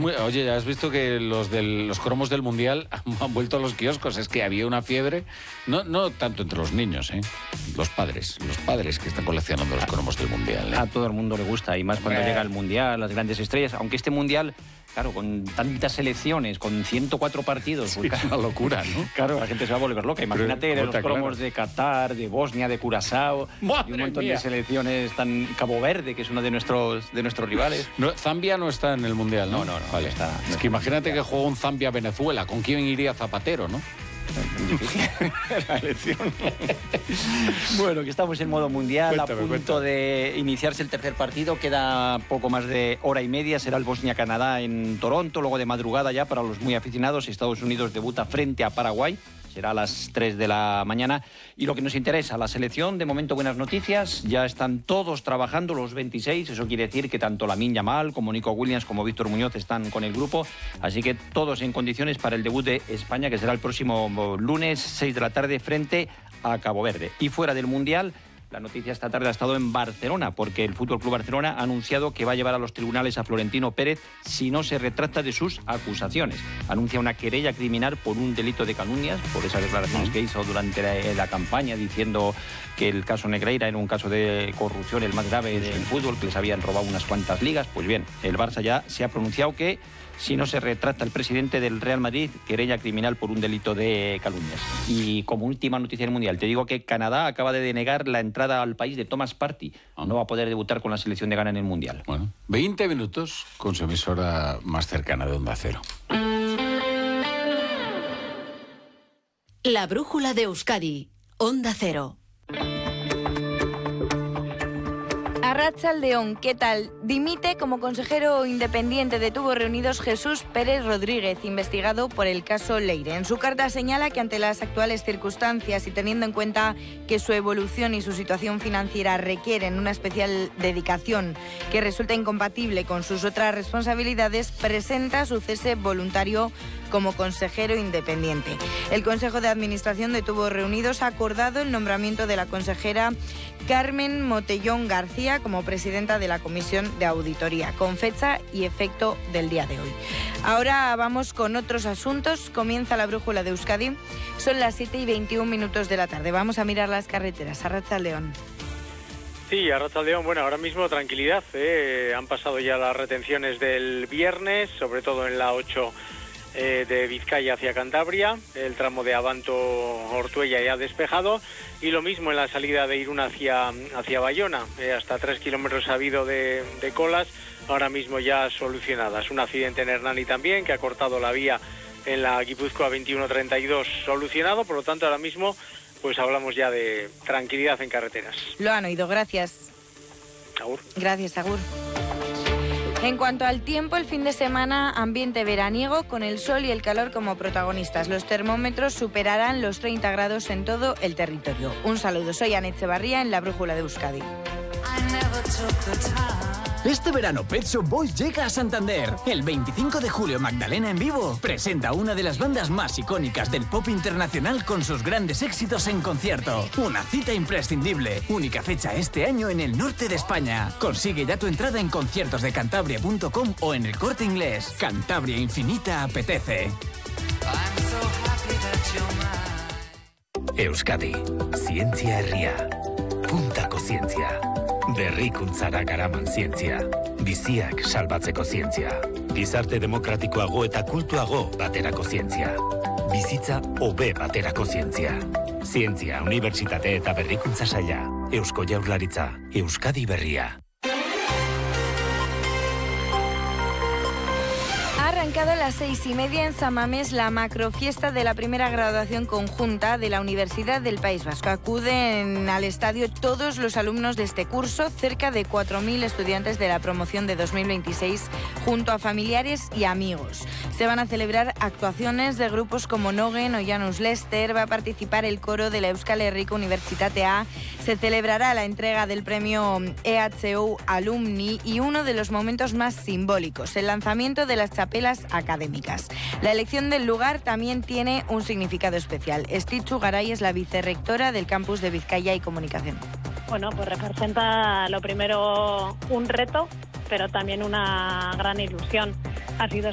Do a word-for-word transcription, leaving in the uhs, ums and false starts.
muy, oye, ¿has visto que los de los cromos del Mundial han vuelto a los kioscos? Es que había una fiebre, no, no tanto entre los niños, ¿eh? Los padres, los padres que están coleccionando los cromos del Mundial, ¿eh? A todo el mundo le gusta, y más cuando eh. llega el Mundial, las grandes estrellas, aunque este Mundial... Claro, con tantas selecciones, con ciento cuatro partidos... Sí, pues, es una locura, ¿no? Claro, la gente se va a volver loca. Imagínate Pero, los cromos claro. de Qatar, de Bosnia, de Curazao, y un montón mía. de selecciones, tan Cabo Verde, que es uno de nuestros, de nuestros rivales. No, Zambia no está en el Mundial, ¿no? No, no, no. Vale. No está, no es está que imagínate que juega un Zambia-Venezuela. ¿Con quién iría Zapatero, no? La elección. Bueno, que estamos en modo mundial, Cuéntame, a punto cuéntame. de iniciarse el tercer partido. Queda poco más de hora y media. Será el Bosnia-Canadá en Toronto. Luego de madrugada ya, para los muy aficionados, Estados Unidos debuta frente a Paraguay. Será a las tres de la mañana. Y lo que nos interesa, la selección, de momento buenas noticias. Ya están todos trabajando, los veintiséis. Eso quiere decir que tanto Lamine Yamal como Nico Williams como Víctor Muñoz están con el grupo. Así que todos en condiciones para el debut de España, que será el próximo lunes, seis de la tarde, frente a Cabo Verde. Y fuera del Mundial... La noticia esta tarde ha estado en Barcelona, porque el Fútbol Club Barcelona ha anunciado que va a llevar a los tribunales a Florentino Pérez si no se retracta de sus acusaciones. Anuncia una querella criminal por un delito de calumnias, por esas declaraciones que hizo durante la, la campaña, diciendo que el caso Negreira era un caso de corrupción el más grave del fútbol, que les habían robado unas cuantas ligas. Pues bien, el Barça ya se ha pronunciado que si no se retracta el presidente del Real Madrid, querella criminal por un delito de calumnias. Y como última noticia del Mundial, te digo que Canadá acaba de denegar la entrada al país de Thomas Partey. No va a poder debutar con la selección de Ghana en el Mundial. Bueno, veinte minutos con su emisora más cercana de Onda Cero. La brújula de Euskadi, Onda Cero. Arratsaldeon, ¿qué tal? Dimite como consejero independiente de Tubos Reunidos Jesús Pérez Rodríguez, investigado por el caso Leire. En su carta señala que ante las actuales circunstancias y teniendo en cuenta que su evolución y su situación financiera requieren una especial dedicación que resulta incompatible con sus otras responsabilidades, presenta su cese voluntario como consejero independiente. El Consejo de Administración de Tubos Reunidos ha acordado el nombramiento de la consejera Carmen Motellón García como presidenta de la Comisión de Auditoría, con fecha y efecto del día de hoy. Ahora vamos con otros asuntos. Comienza la brújula de Euskadi. Son las siete y veintiún minutos de la tarde. Vamos a mirar las carreteras. Arratsaldeon. Sí, Arratsaldeon, bueno, ahora mismo tranquilidad, ¿eh? Han pasado ya las retenciones del viernes, sobre todo en la ocho eh, de Vizcaya hacia Cantabria, el tramo de Abanto-Ortuella ya despejado, y lo mismo en la salida de Irún hacia, hacia Bayona, eh, hasta tres kilómetros ha habido de, de colas, ahora mismo ya solucionadas. Un accidente en Hernani también, que ha cortado la vía en la Guipúzcoa veintiuno treinta y dos, solucionado, por lo tanto ahora mismo pues hablamos ya de tranquilidad en carreteras. Lo han oído, gracias. Agur. Gracias, Agur. En cuanto al tiempo, el fin de semana, ambiente veraniego con el sol y el calor como protagonistas. Los termómetros superarán los treinta grados en todo el territorio. Un saludo, soy Ana Echevarría en la Brújula de Euskadi. Este verano Pet Shop Boys llega a Santander. El veinticinco de julio Magdalena en vivo presenta una de las bandas más icónicas del pop internacional con sus grandes éxitos en concierto. Una cita imprescindible. Única fecha este año en el norte de España. Consigue ya tu entrada en conciertos de cantabria punto com o en el Corte Inglés. Cantabria Infinita apetece. Euskadi, zientzia herria. Puntako zientzia. Berrikuntzara garaman zientzia. Biziak salbatzeko zientzia. Gizarte demokratikoago eta kultuago baterako zientzia. Bizitza hobe baterako zientzia. Zientzia, Unibertsitate eta Berrikuntza Saila. Eusko Jaurlaritza. Euskadi Berria. Ha arrancado a las seis y media en San Mamés la macrofiesta de la primera graduación conjunta de la Universidad del País Vasco. Acuden al estadio todos los alumnos de este curso, cerca de cuatro mil estudiantes de la promoción de dos mil veintiséis, junto a familiares y amigos. Se van a celebrar actuaciones de grupos como Nogen o Janus Lester, va a participar el coro de la Euskal Herriko Unibertsitate A, se celebrará la entrega del premio E H U Alumni y uno de los momentos más simbólicos, el lanzamiento de las chapelas académicas. La elección del lugar también tiene un significado especial. Estitxu Garay es la vicerrectora del campus de Vizcaya y Comunicación. Bueno, pues representa lo primero un reto, pero también una gran ilusión. Ha sido